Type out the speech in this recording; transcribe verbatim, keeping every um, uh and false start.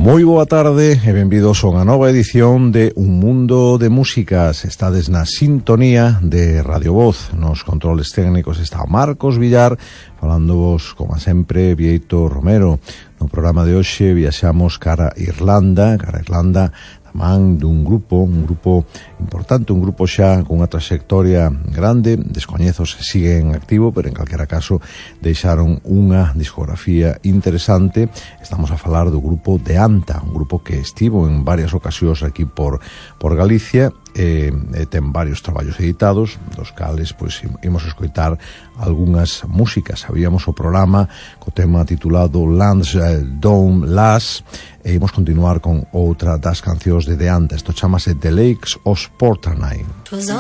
Moi boa tarde e benvidos a unha nova edición de Un Mundo de Músicas. Estades na sintonía de Radio Voz. Nos controles técnicos está Marcos Villar, falándovos, como sempre, Vieito Romero. No programa de hoxe viaxamos cara a Irlanda, cara a Irlanda, man dun grupo, un grupo importante, un grupo xa con unha trayectoria grande, descoñezo se sigue en activo, pero en calquera caso deixaron unha discografía interesante. Estamos a falar do grupo de Anta, un grupo que estivo en varias ocasións aquí por, por Galicia, e, e ten varios traballos editados, dos cales pois imos escoitar algunhas músicas. Sabíamos o programa co tema titulado Lansdowne Lass, e imos continuar con outra das cancións de The Anta. Isto chamase The Lakes of Porternay.